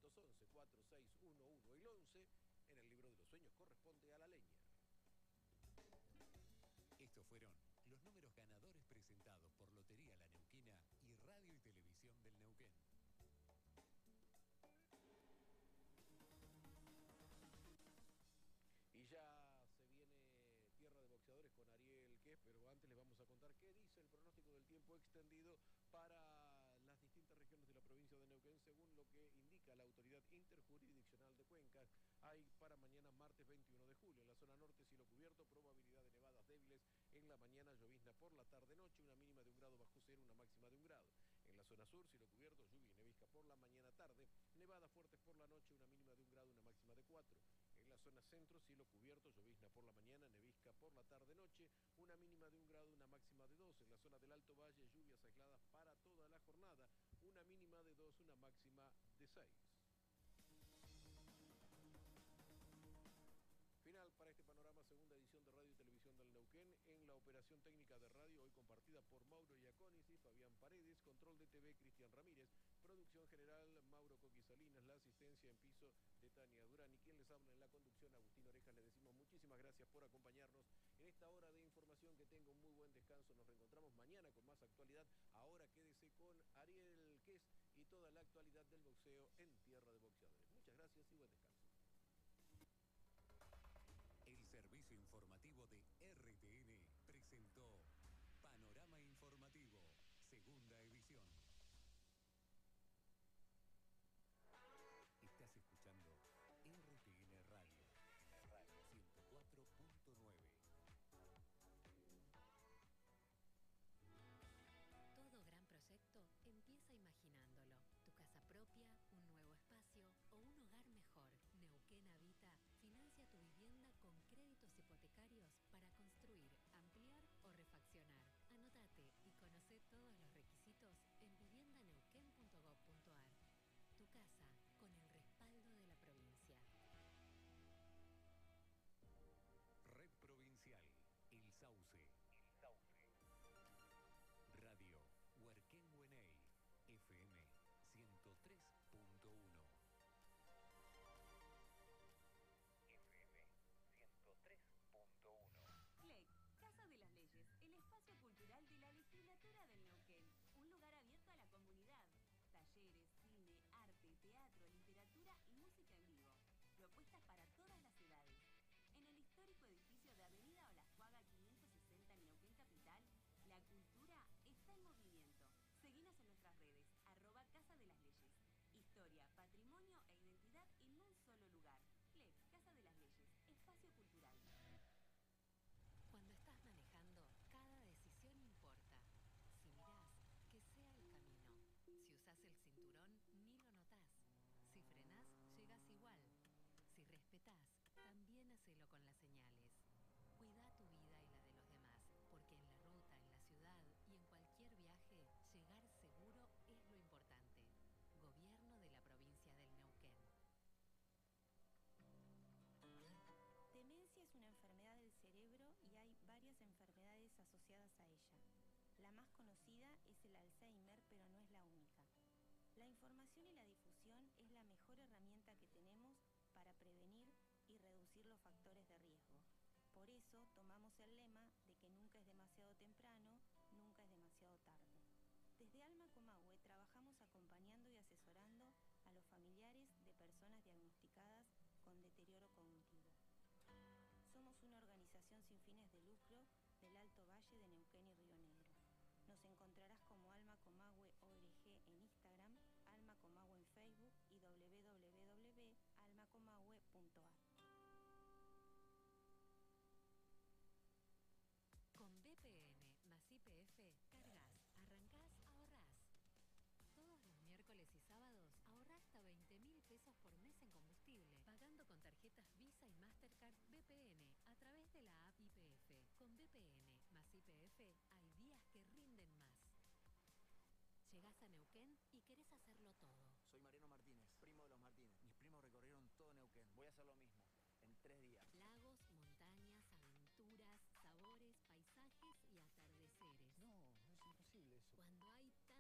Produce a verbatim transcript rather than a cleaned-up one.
ochocientos once, cuarenta y seis once. El once en el libro de los sueños corresponde a la leña. Estos fueron los números ganadores presentados por Lotería La Neuquina y Radio y Televisión del Neuquén. Y ya se viene Tierra de Boxeadores con Ariel Quez, pero antes les vamos a contar qué dice el pronóstico del tiempo extendido para las distintas regiones de la provincia de Neuquén, según lo que indica la Autoridad Interjurisdiccional de Cuencas. Hay para mañana martes veintiuno de julio, en la zona norte cielo cubierto, probabilidad de nevadas débiles en la mañana, llovizna por la tarde-noche, una mínima de un grado bajo cero, una máxima de un grado. En la zona sur, cielo cubierto, lluvia y nevisca por la mañana-tarde, nevadas fuertes por la noche, una mínima de un grado, una máxima de cuatro. En la zona centro, cielo cubierto, llovizna por la mañana, nevisca por la tarde-noche, una mínima de un grado, una máxima de dos. En la zona del Alto Valle, lluvias aisladas para toda la jornada, una mínima de dos, una máxima de seis. Final para este panorama, segunda edición de Radio y Televisión del Neuquén. En la operación técnica de radio, hoy compartida por Mauro Iaconici, Fabián Paredes, control de T V, Cristian Ramírez, producción general, Mauro Coquisalinas, la asistencia en piso de Tania Durán, y quien les habla en la conducción, Agustín Orejas. Les decimos muchísimas gracias por acompañarnos en esta hora de información. Que tenga un muy buen descanso. Nos reencontramos mañana con más actualidad. Ahora quédese con Ariel Quez y toda la actualidad del boxeo en Tierra de Boxeadores. Muchas gracias y buen descanso. El servicio informativo de R T N presentó Panorama Informativo, segunda edición. Estás escuchando R T N Radio, ciento cuatro punto nueve. Todo gran proyecto empieza imaginándolo. Tu casa propia, un nuevo espacio o un hogar mejor. Neuquén Habita financia tu vivienda con créditos hipotecarios para construir, ampliar o refaccionar. Anótate y conoce todos los requisitos en vivienda neuquén punto gob punto ar. Tu casa con el respaldo de la provincia. Red Provincial, El Sauce. El Sauce. Radio Huerquén Hueney, F M ciento tres punto uno. F M ciento tres punto uno. C L E C, Casa de las Leyes, el espacio cultural de la legislatura del Neuquén. Un lugar abierto a la comunidad. Talleres, cine, arte, teatro, literatura y música en vivo. Propuestas para todas las edades. En el histórico edificio de Avenida Olascuaga quinientos sesenta en Neuquén Capital, la cultura está en movimiento. Seguinos en nuestras redes, arroba Casa de las Leyes. Historia, patrimonio e identidad en un solo lugar. C L E C, Casa de las Leyes, espacio cultural. Cuando estás manejando, cada decisión importa. Si mirás, que sea el camino. Si usás el cinturón, ni lo notás. Si frenás, llegás igual. Si respetás, también hacelo con las señales. Cuida tu vida y la de los demás, porque en la ruta, en la ciudad y en cualquier viaje, llegar seguro es lo importante. Gobierno de la provincia del Neuquén. Demencia es una enfermedad del cerebro y hay varias enfermedades asociadas a ella. La más conocida es el Alzheimer, pero no es la única. La información y la difusión es la mejor herramienta que tenemos para prevenir y reducir los factores de riesgo. Por eso tomamos el lema de que nunca es demasiado temprano, nunca es demasiado tarde. Desde Alma Comahue trabajamos acompañando y asesorando a los familiares de personas diagnosticadas con deterioro cognitivo. Somos una organización sin fines de lucro del Alto Valle de Neuquén y Río Negro. Nos encontrarás como Alma Comahue O R G en Instagram, Alma Comahue en Facebook y w w w punto alma comahue punto ar. Con B P N más Y P F, cargas, arrancás, ahorrás. Todos los miércoles y sábados ahorrá hasta veinte mil pesos por mes en combustible, pagando con tarjetas Visa y Mastercard B P N a través de la app Y P F. Con B P N más Y P F hay días que rinden más. Llegás a Neuquén y querés hacerlo todo. Soy Mariano Martínez, primo de los Martínez. Mis primos recorrieron todo Neuquén. Voy a hacer lo mismo.